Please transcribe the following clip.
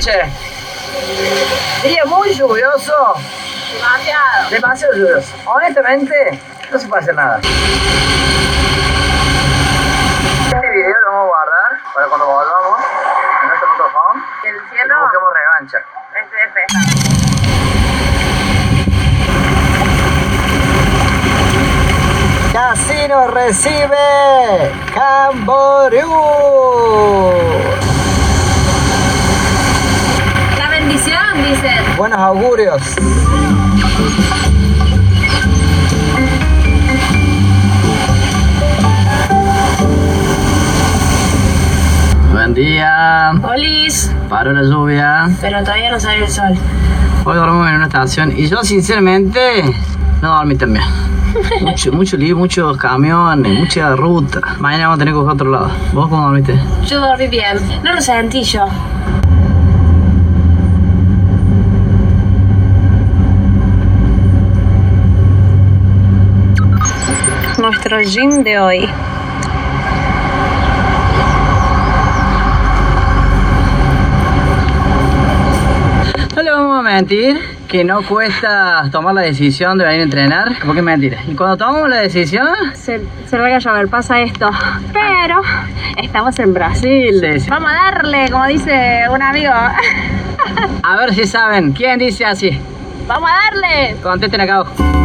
noche. Día muy lluvioso. Demasiado lluvioso. Honestamente, no se puede hacer nada. Este video lo vamos a guardar para cuando volvamos en nuestro motorhome. El cielo. Busquemos revancha. Estoy despejado. Casino recibe Camboriú. La bendición, dicen. Buenos augurios. Buen día. Olis. Paró la lluvia. Pero todavía no sale el sol. Hoy dormimos en una estación y yo sinceramente no dormí tan bien. Mucho lío, muchos camiones, mucha ruta. Mañana vamos a tener que buscar otro lado. ¿Vos cómo dormiste? Yo dormí bien. No lo sentí yo. Nuestro gym de hoy. No le vamos a mentir que no cuesta tomar la decisión de venir a entrenar, porque es mentira. Y cuando tomamos la decisión, Se larga a llover, pasa esto. Pero estamos en Brasil. Sí, sí. Vamos a darle, como dice un amigo. a ver si saben quién dice así. ¡Vamos a darle! Contesten acá abajo.